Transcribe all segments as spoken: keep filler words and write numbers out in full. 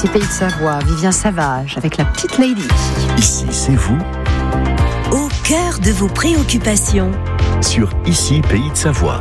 Ici Pays de Savoie, Vivien Savage avec la petite Lady. Ici, c'est vous. Au cœur de vos préoccupations. Sur Ici, Pays de Savoie.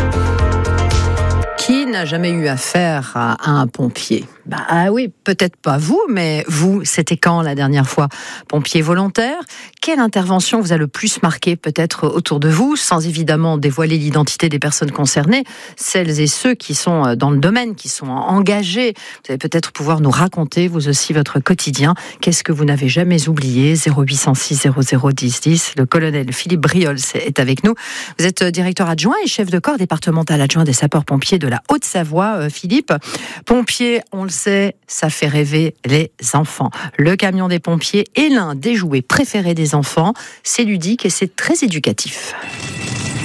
Qui n'a jamais eu affaire à un pompier ? Bah ah oui, peut-être pas vous, mais vous, c'était quand la dernière fois ? Pompier volontaire ? Quelle intervention vous a le plus marqué peut-être autour de vous, sans évidemment dévoiler l'identité des personnes concernées, celles et ceux qui sont dans le domaine, qui sont engagés. Vous allez peut-être pouvoir nous raconter, vous aussi, votre quotidien. Qu'est-ce que vous n'avez jamais oublié ? zéro huit cent six zéro zéro dix dix. Le colonel Philippe Briols est avec nous. Vous êtes directeur adjoint et chef de corps départemental adjoint des sapeurs-pompiers de la Haute-Savoie, Philippe. Pompier, on le sait, ça fait rêver les enfants. Le camion des pompiers est l'un des jouets préférés des enfants. C'est ludique et c'est très éducatif. Incendie !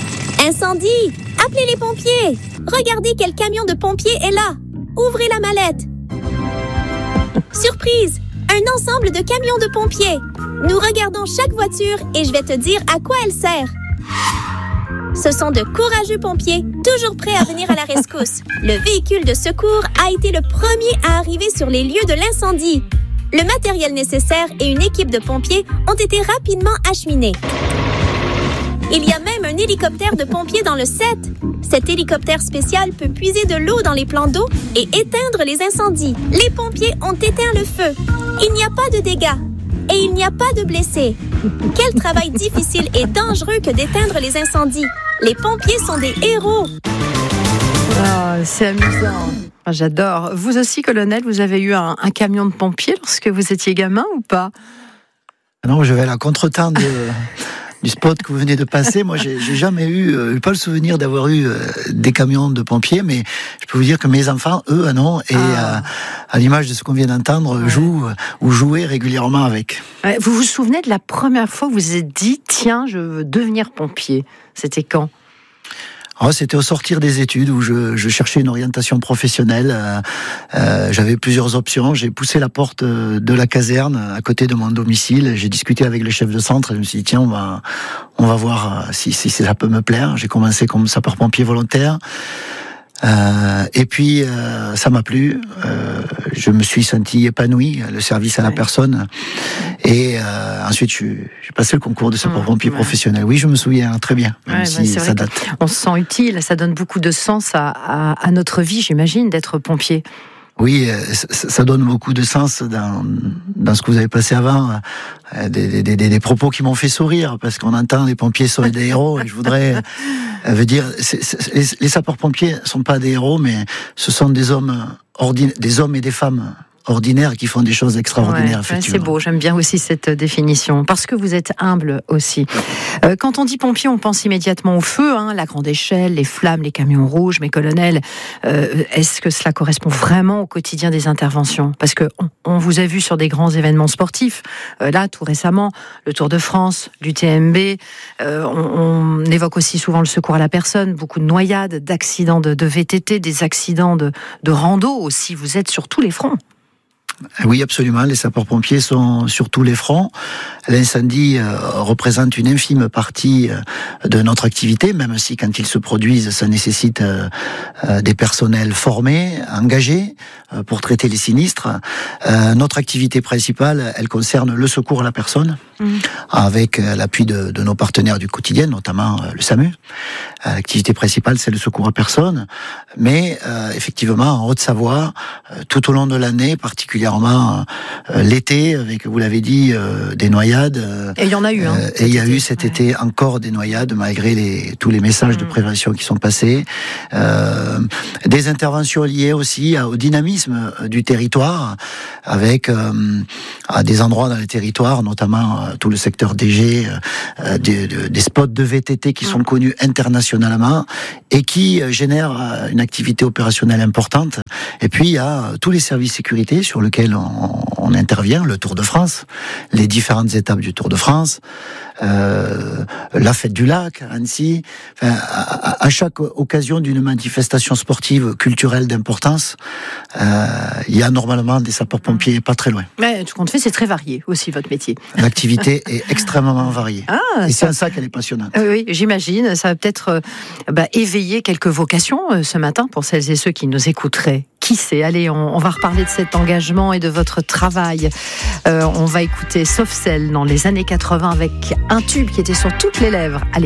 Appelez les pompiers ! Regardez quel camion de pompiers est là ! Ouvrez la mallette ! Surprise ! Un ensemble de camions de pompiers. Nous regardons chaque voiture et je vais te dire à quoi elle sert. Ce sont de courageux pompiers, toujours prêts à venir à la rescousse. Le véhicule de secours a été le premier à arriver sur les lieux de l'incendie. Le matériel nécessaire et une équipe de pompiers ont été rapidement acheminés. Il y a même un hélicoptère de pompiers dans le set. Cet hélicoptère spécial peut puiser de l'eau dans les plans d'eau et éteindre les incendies. Les pompiers ont éteint le feu. Il n'y a pas de dégâts. Et il n'y a pas de blessés. Quel travail difficile et dangereux que d'éteindre les incendies. Les pompiers sont des héros. Oh, c'est amusant. J'adore. Vous aussi, colonel, vous avez eu un, un camion de pompiers lorsque vous étiez gamin ou pas ? Non, je vais à la contretemps de... du spot que vous venez de passer. Moi, j'ai, j'ai jamais eu, euh, pas le souvenir d'avoir eu euh, des camions de pompiers, mais je peux vous dire que mes enfants, eux, ah non, et ah. euh, à l'image de ce qu'on vient d'entendre, ouais. jouent euh, ou jouaient régulièrement avec. Ouais, vous vous souvenez de la première fois où vous vous êtes dit, tiens, je veux devenir pompier ? C'était quand ? Oh, c'était au sortir des études où je, je cherchais une orientation professionnelle. Euh, euh, j'avais plusieurs options. J'ai poussé la porte de la caserne à côté de mon domicile. J'ai discuté avec le chef de centre et je me suis dit tiens, on va, on va voir si, si ça peut me plaire. J'ai commencé comme sapeur-pompier volontaire. Euh, et puis euh, ça m'a plu. Euh, je me suis senti épanoui, le service à la ouais. personne. Et euh, ensuite, je, j'ai passé le concours de sapeur-pompier mmh, ouais. professionnel. Oui, je me souviens très bien, même ouais, si bah, ça date. On se sent utile, ça donne beaucoup de sens à, à, à notre vie, j'imagine, d'être pompier. Oui, ça donne beaucoup de sens dans, dans ce que vous avez passé avant, des, des, des, des propos qui m'ont fait sourire, parce qu'on entend les pompiers sont des héros, et je voudrais veut dire, c'est, c'est, les, les sapeurs-pompiers ne sont pas des héros, mais ce sont des hommes, ordina- des hommes et des femmes ordinaires qui font des choses extraordinaires. Ouais, effectivement. C'est beau, j'aime bien aussi cette définition, parce que vous êtes humble aussi. Euh, quand on dit pompier, on pense immédiatement au feu, hein, la grande échelle, les flammes, les camions rouges. Mais colonel, euh, est-ce que cela correspond vraiment au quotidien des interventions ? Parce que on, on vous a vu sur des grands événements sportifs, euh, là tout récemment, le Tour de France, l'U T M B, euh, on, on évoque aussi souvent le secours à la personne, beaucoup de noyades, d'accidents de, de V T T, des accidents de, de rando aussi. Vous êtes sur tous les fronts. Oui, absolument. Les sapeurs-pompiers sont sur tous les fronts. L'incendie euh, représente une infime partie euh, de notre activité, même si quand ils se produisent, ça nécessite euh, euh, des personnels formés, engagés euh, pour traiter les sinistres. Euh, notre activité principale, elle concerne le secours à la personne, mmh. avec euh, l'appui de, de nos partenaires du quotidien, notamment euh, le SAMU. Euh, l'activité principale, c'est le secours à personne. Mais euh, effectivement, en Haute-Savoie, euh, tout au long de l'année, particulièrement Euh, l'été, avec, vous l'avez dit, euh, des noyades. Euh, et il y en a eu. Hein, euh, et il y a été. eu cet ouais. été encore des noyades, malgré les, tous les messages mmh. de prévention qui sont passés. Euh, des interventions liées aussi au dynamisme du territoire, avec euh, à des endroits dans le territoire, notamment euh, tout le secteur D G, euh, des, de, des spots de V T T qui mmh. sont connus internationalement et qui euh, génèrent euh, une activité opérationnelle importante. Et puis il y a tous les services sécurité sur lesquels on, on intervient, le Tour de France, les différentes étapes du Tour de France, euh, la fête du lac, Annecy. Enfin, à, à chaque occasion d'une manifestation sportive, culturelle d'importance, euh, il y a normalement des sapeurs-pompiers pas très loin. Mais tout compte fait, c'est très varié aussi votre métier. L'activité est extrêmement variée. Ah, et ça... c'est en ça qu'elle est passionnante. Euh, oui, j'imagine. Ça va peut-être euh, bah, éveiller quelques vocations euh, ce matin pour celles et ceux qui nous écouteraient. Qui sait? Allez, on, on va reparler de cet engagement et de votre travail. Euh, on va écouter Sauf Celle dans les années quatre-vingts avec un tube qui était sur toutes les lèvres à l'époque.